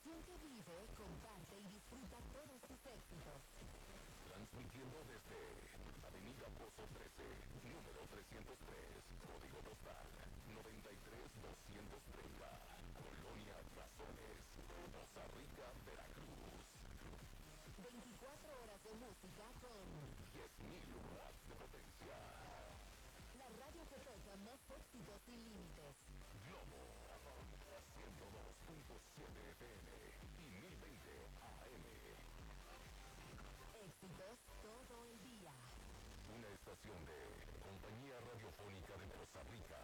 estación que vive, comparte y disfruta todos sus éxitos. Transmitiendo desde Avenida Pozo 13, número 303, código postal 93230, Colonia Razones, Poza Rica, Veracruz. 24 horas de música con 10.000 watts de potencia. la radio que toca más éxitos sin límites. Globo 102.7 FM y 1020 AM. Éxitos todo el día. Una estación de Compañía Radiofónica de Poza Rica.